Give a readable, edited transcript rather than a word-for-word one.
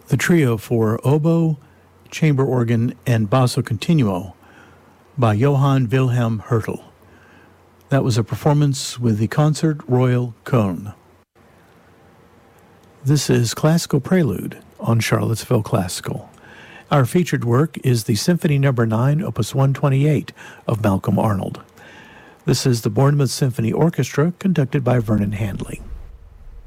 The trio for oboe, chamber organ, and basso continuo by Johann Wilhelm Hertel. That was a performance with the Concert Royal Köln. This is Classical Prelude on Charlottesville Classical. Our featured work is the Symphony No. 9, Opus 128 of Malcolm Arnold. This is the Bournemouth Symphony Orchestra, conducted by Vernon Handley.